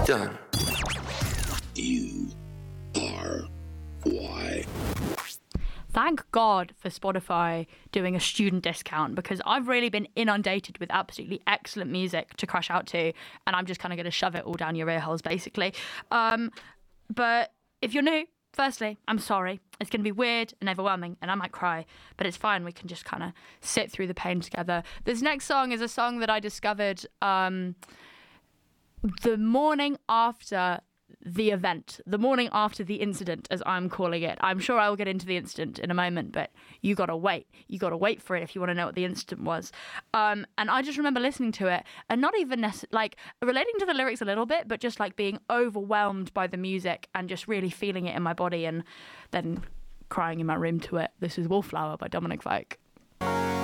done. U-R-Y. Thank God for Spotify doing a student discount, because I've really been inundated with absolutely excellent music to crash out to, and I'm just kind of going to shove it all down your ear holes, basically. But if you're new, firstly, I'm sorry. It's going to be weird and overwhelming, and I might cry, but it's fine. We can just kind of sit through the pain together. This next song is a song that I discovered the morning after the event, the morning after the incident, as I'm calling it. I'm sure I will get into the incident in a moment, but you gotta wait. You gotta wait for it if you want to know what the incident was. And I just remember listening to it and not even like relating to the lyrics a little bit, but just like being overwhelmed by the music and just really feeling it in my body, and then crying in my room to it. This is Wallflower by Dominic Fike.